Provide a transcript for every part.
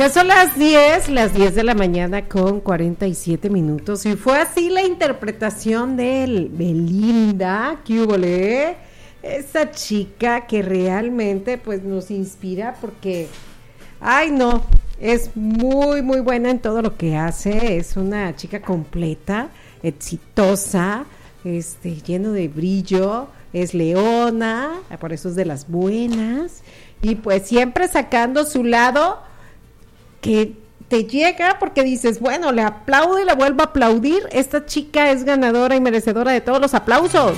Ya son las 10 de la mañana con 47 minutos y fue así la interpretación de Belinda, ¿qué húbole? Esa chica que realmente pues nos inspira porque, ay no, es muy muy buena en todo lo que hace, es una chica completa, exitosa, lleno de brillo, es leona, por eso es de las buenas y pues siempre sacando su lado que te llega porque dices, bueno, le aplaudo y le vuelvo a aplaudir, esta chica es ganadora y merecedora de todos los aplausos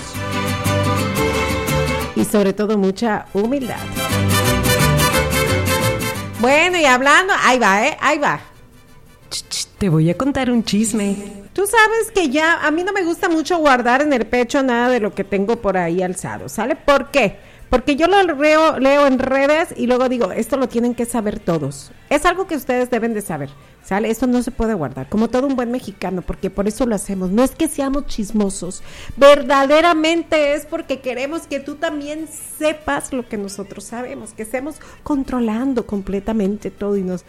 y sobre todo mucha humildad. Bueno, y hablando, ahí va. Te voy a contar un chisme. Tú sabes que ya a mí no me gusta mucho guardar en el pecho nada de lo que tengo por ahí alzado, ¿sale? ¿Por qué? Porque yo lo leo en redes y luego digo, esto lo tienen que saber todos. Es algo que ustedes deben de saber, ¿sale? Esto no se puede guardar, como todo un buen mexicano, porque por eso lo hacemos. No es que seamos chismosos, verdaderamente es porque queremos que tú también sepas lo que nosotros sabemos, que estemos controlando completamente todo y nos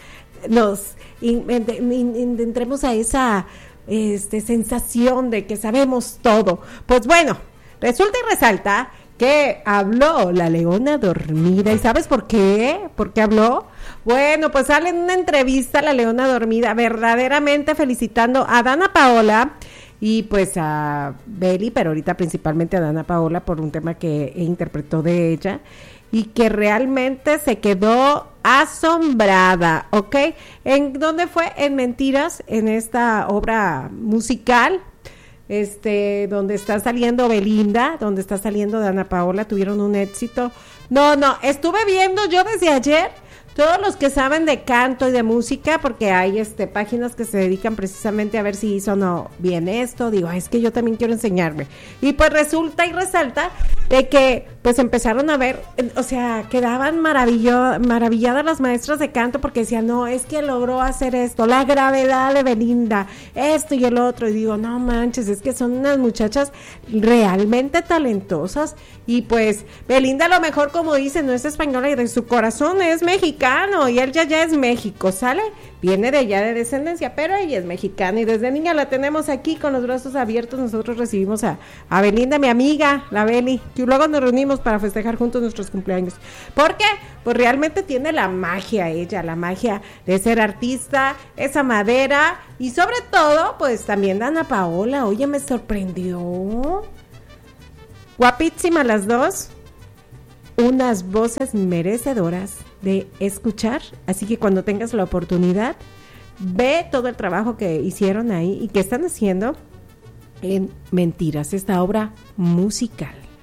entremos a esa sensación de que sabemos todo. Pues bueno, resulta y resalta que habló la leona dormida. ¿Y sabes por qué? ¿Por qué habló? Bueno, pues sale en una entrevista la leona dormida verdaderamente felicitando a Dana Paola y pues a Beli, pero ahorita principalmente a Dana Paola por un tema que interpretó de ella y que realmente se quedó asombrada, ¿ok? ¿En dónde fue? En Mentiras, en esta obra musical, donde está saliendo Belinda, donde está saliendo Dana Paola, tuvieron un éxito. No, estuve viendo yo desde ayer todos los que saben de canto y de música, porque hay páginas que se dedican precisamente a ver si hizo o no bien esto. Digo, es que yo también quiero enseñarme. Y pues resulta y resalta de que pues empezaron a ver, o sea, quedaban maravilladas las maestras de canto porque decían, no, es que logró hacer esto, la gravedad de Belinda, esto y el otro. Y digo, no manches, es que son unas muchachas realmente talentosas. Y pues Belinda a lo mejor, como dice, no es española y de su corazón es mexicano y él ya es México, ¿sale? Viene de allá de descendencia, pero ella es mexicana y desde niña la tenemos aquí con los brazos abiertos. Nosotros recibimos a Belinda, mi amiga, la Beli, que luego nos reunimos para festejar juntos nuestros cumpleaños. ¿Por qué? Pues realmente tiene la magia ella, la magia de ser artista, esa madera y sobre todo, pues también Dana Paola, oye, me sorprendió. Guapísimas las dos, unas voces merecedoras de escuchar, así que cuando tengas la oportunidad, ve todo el trabajo que hicieron ahí y que están haciendo en Mentiras, esta obra musical.